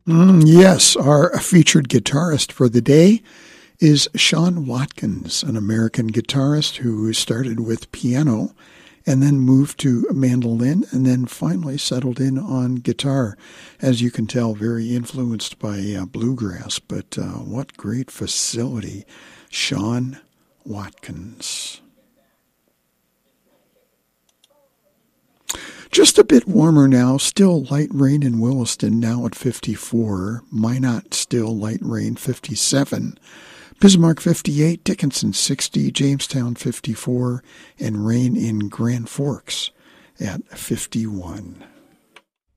Yes, our featured guitarist for the day is Sean Watkins, an American guitarist who started with piano and then moved to mandolin and then finally settled in on guitar. As you can tell, very influenced by bluegrass, but what great facility. Sean Watkins. Just a bit warmer now, still light rain in Williston, now at 54. Minot, still light rain, 57. Bismarck, 58. Dickinson, 60. Jamestown, 54. And rain in Grand Forks at 51.